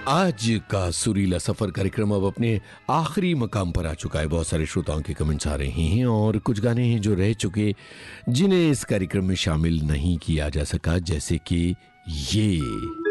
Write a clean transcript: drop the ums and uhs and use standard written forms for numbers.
आज का सुरीला सफर कार्यक्रम अब अपने आखिरी मकाम पर आ चुका है। बहुत सारे श्रोताओं के कमेंट्स आ रहे हैं और कुछ गाने हैं जो रह चुके, जिन्हें इस कार्यक्रम में शामिल नहीं किया जा सका, जैसे कि ये